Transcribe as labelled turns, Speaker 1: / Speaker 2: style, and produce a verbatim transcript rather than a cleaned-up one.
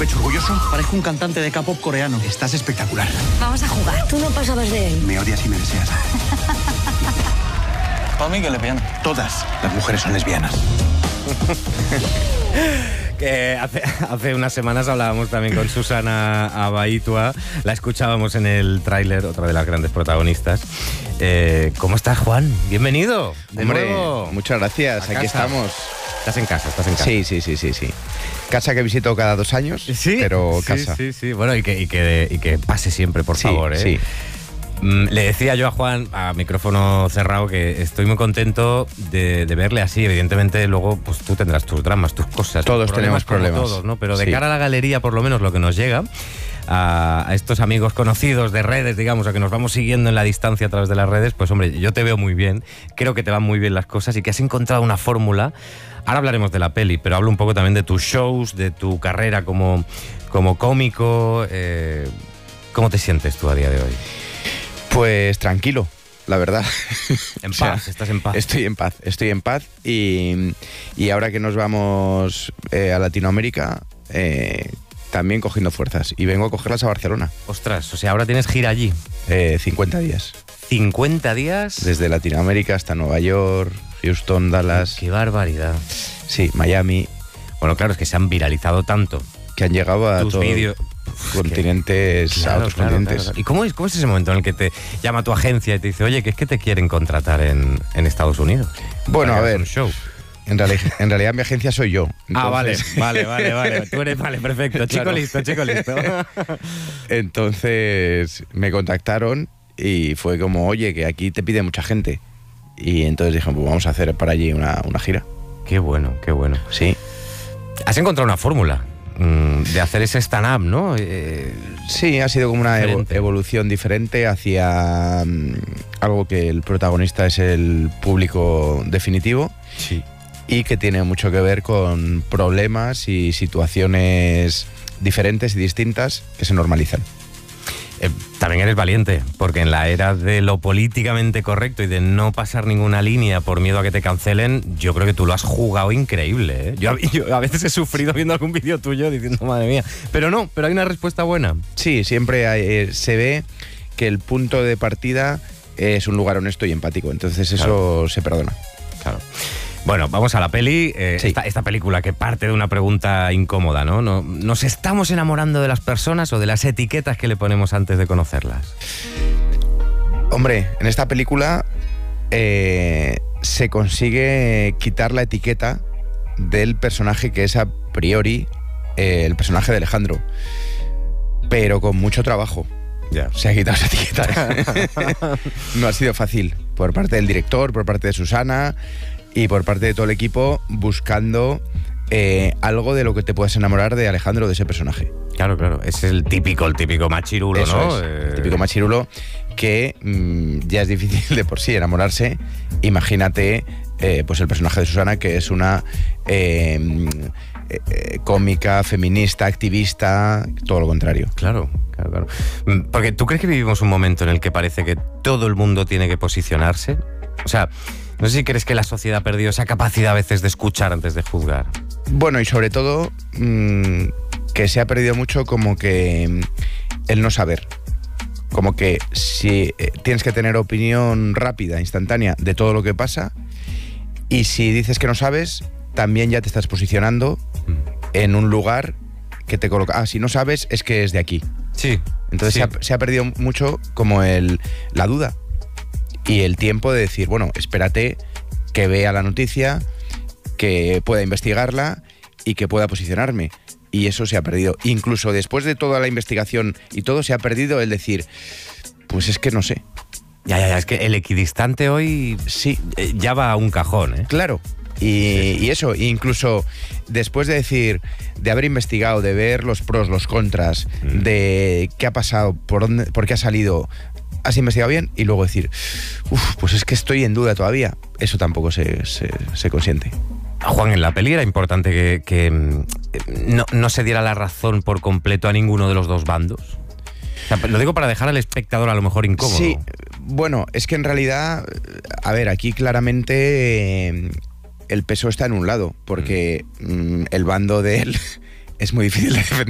Speaker 1: pecho orgulloso?
Speaker 2: Parezco un cantante de K-pop coreano.
Speaker 1: Estás espectacular.
Speaker 3: Vamos a jugar. Tú no pasabas de él.
Speaker 1: Me odias y me deseas.
Speaker 2: Para mí que lesbiana.
Speaker 1: Todas las mujeres son lesbianas.
Speaker 4: Que hace, hace unas semanas hablábamos también con Susana Abaitua, la escuchábamos en el tráiler, otra de las grandes protagonistas. Eh, ¿Cómo estás, Juan? Bienvenido. De
Speaker 5: Hombre,
Speaker 4: nuevo.
Speaker 5: muchas gracias,
Speaker 4: A
Speaker 5: aquí
Speaker 4: casa.
Speaker 5: estamos.
Speaker 4: Estás en casa, estás en casa.
Speaker 5: Sí, sí, sí, sí, sí. Casa que visito cada dos años,
Speaker 4: Sí,
Speaker 5: pero
Speaker 4: sí,
Speaker 5: casa.
Speaker 4: Sí, sí, bueno, y que, y que, y que pase siempre, por
Speaker 5: Sí,
Speaker 4: favor, ¿eh?
Speaker 5: sí.
Speaker 4: Mm, Le decía yo a Juan, a micrófono cerrado, que estoy muy contento de, de verle así. Evidentemente, luego pues tú tendrás tus dramas, tus cosas.
Speaker 5: Todos
Speaker 4: tus
Speaker 5: tenemos
Speaker 4: como
Speaker 5: problemas.
Speaker 4: Todos, ¿no? Pero de
Speaker 5: Sí.
Speaker 4: cara a la galería, por lo menos lo que nos llega, a, a estos amigos conocidos de redes, digamos, a que nos vamos siguiendo en la distancia a través de las redes, pues hombre, yo te veo muy bien, creo que te van muy bien las cosas y que has encontrado una fórmula. Ahora hablaremos de la peli, pero hablo un poco también de tus shows, de tu carrera como, como cómico. Eh, ¿Cómo te sientes tú a día de hoy?
Speaker 5: Pues tranquilo, la verdad.
Speaker 4: En
Speaker 5: O sea,
Speaker 4: paz, estás en paz.
Speaker 5: Estoy en paz, estoy en paz y, y ahora que nos vamos eh, a Latinoamérica, eh, también cogiendo fuerzas. Y vengo a cogerlas a Barcelona,
Speaker 4: Ostras, o sea, ahora tienes gira allí.
Speaker 5: eh, cincuenta días.
Speaker 4: cincuenta días.
Speaker 5: Desde Latinoamérica hasta Nueva York, Houston, Dallas,
Speaker 4: Qué barbaridad.
Speaker 5: sí, Miami,
Speaker 4: Bueno, claro, es que se han viralizado tanto
Speaker 5: que han llegado a
Speaker 4: tus
Speaker 5: todos
Speaker 4: vídeos.
Speaker 5: continentes, a
Speaker 4: Claro,
Speaker 5: otros
Speaker 4: claro,
Speaker 5: continentes.
Speaker 4: claro, claro. ¿Y cómo es, cómo es ese momento en el que te llama tu agencia y te dice, oye, que es que te quieren contratar en, en Estados Unidos?
Speaker 5: Bueno,
Speaker 4: Para
Speaker 5: a
Speaker 4: que hagas
Speaker 5: ver,
Speaker 4: un show.
Speaker 5: En realidad, en realidad mi agencia soy yo.
Speaker 4: Ah, vale,
Speaker 5: Entonces-
Speaker 4: vale, vale, vale. Tú eres, vale, perfecto. Chico
Speaker 5: Claro.
Speaker 4: listo, chico listo.
Speaker 5: Entonces me contactaron y fue como, oye, que aquí te pide mucha gente. Y entonces dije, pues vamos a hacer para allí una, una gira.
Speaker 4: Qué bueno, qué bueno.
Speaker 5: Sí.
Speaker 4: Has encontrado una fórmula mm, de hacer ese stand-up, ¿no? Eh,
Speaker 5: Sí, ha sido como una evo-
Speaker 4: Diferente.
Speaker 5: evolución diferente hacia mm, algo que el protagonista es el público definitivo
Speaker 4: sí.
Speaker 5: y que tiene mucho que ver con problemas y situaciones diferentes y distintas que se normalizan.
Speaker 4: Eh, también eres valiente, porque en la era de lo políticamente correcto y de no pasar ninguna línea por miedo a que te cancelen, yo creo que tú lo has jugado increíble, ¿eh? Yo, a- yo a veces he sufrido viendo algún vídeo tuyo diciendo, madre mía. Pero no, pero hay una respuesta buena.
Speaker 5: Sí, siempre hay- eh, se ve que el punto de partida es un lugar honesto y empático, entonces eso
Speaker 4: Claro.
Speaker 5: se perdona.
Speaker 4: Claro. Bueno, vamos a la peli. Eh,
Speaker 5: Sí.
Speaker 4: esta, esta película que parte de una pregunta incómoda, ¿no? ¿no? ¿Nos estamos enamorando de las personas o de las etiquetas que le ponemos antes de conocerlas?
Speaker 5: Hombre, en esta película eh, se consigue quitar la etiqueta del personaje que es a priori eh, el personaje de Alejandro, pero con mucho trabajo.
Speaker 4: Ya.
Speaker 5: Se ha quitado esa etiqueta. No ha sido fácil, por parte del director, por parte de Susana y por parte de todo el equipo, buscando eh, algo de lo que te puedas enamorar de Alejandro, de ese personaje.
Speaker 4: Claro, claro. Es el típico, el típico machirulo,
Speaker 5: Eso
Speaker 4: ¿no?
Speaker 5: es,
Speaker 4: Eh,
Speaker 5: el típico machirulo que mm, ya es difícil de por sí enamorarse. Imagínate eh, pues el personaje de Susana, que es una eh, mm, eh, cómica, feminista, activista, todo lo contrario.
Speaker 4: Claro, claro, claro. Mm, Porque ¿tú crees que vivimos un momento en el que parece que todo el mundo tiene que posicionarse? O sea, no sé si crees que la sociedad ha perdido esa capacidad a veces de escuchar antes de juzgar.
Speaker 5: Bueno, y sobre todo mm, que se ha perdido mucho como que mm, el no saber. Como que si eh, tienes que tener opinión rápida, instantánea de todo lo que pasa, y si dices que no sabes, también ya te estás posicionando en un lugar que te coloca. Ah, si no sabes, es que es de aquí.
Speaker 4: Sí.
Speaker 5: Entonces
Speaker 4: sí.
Speaker 5: se, ha, se ha perdido mucho como el, la duda y el tiempo de decir, bueno, espérate que vea la noticia, que pueda investigarla y que pueda posicionarme. Y eso se ha perdido. Incluso después de toda la investigación y todo, se ha perdido el decir, pues es que no sé.
Speaker 4: Ya, ya, ya, es que el equidistante hoy
Speaker 5: Sí,
Speaker 4: eh, ya va a un cajón, ¿eh?
Speaker 5: claro. Y, y eso, incluso después de decir, de haber investigado, de ver los pros, los contras,
Speaker 4: Mm.
Speaker 5: de qué ha pasado, por dónde, por qué ha salido, has investigado bien, y luego decir, uff, pues es que estoy en duda todavía. Eso tampoco se, se, se consiente.
Speaker 4: Juan, en la peli era importante que, que, mm, no, no se diera la razón por completo a ninguno de los dos bandos. O sea, lo digo para dejar al espectador a lo mejor incómodo.
Speaker 5: Sí, bueno, es que en realidad, a ver, aquí claramente eh, el peso está en un lado, porque mm, el bando de él es muy difícil de defender.